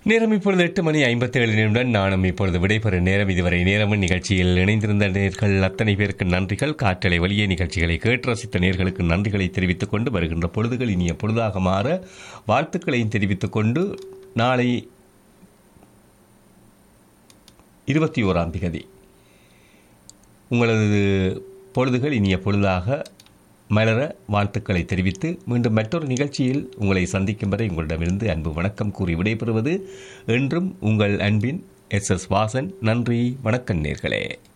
நேரம் இப்பொழுது 8:57 நானும் இப்பொழுது விடைபெறும் நேரம். இதுவரை நேரமும் நிகழ்ச்சியில் இணைந்திருந்த நேர்கள் அத்தனை பேருக்கு நன்றிகள். காற்றலை வழியே நிகழ்ச்சிகளை கேட்டு ரசித்த நேர்களுக்கு நன்றிகளை தெரிவித்துக் கொண்டு வருகின்ற பொழுதுகள் இனிய பொழுதாக மாற வாழ்த்துக்களையும் தெரிவித்துக் கொண்டு நாளை 21ஆம் தேதி உங்களது பொழுதுகள் இனிய பொழுதாக மலர வாழ்த்துக்களை தெரிவித்து மீண்டும் மற்றொரு நிகழ்ச்சியில் உங்களை சந்திக்கும் வரை உங்களிடமிருந்து அன்பு வணக்கம் கூறி விடைபெறுவது என்றும் உங்கள் அன்பின் SS வாசன். நன்றி, வணக்கம் நேர்களே.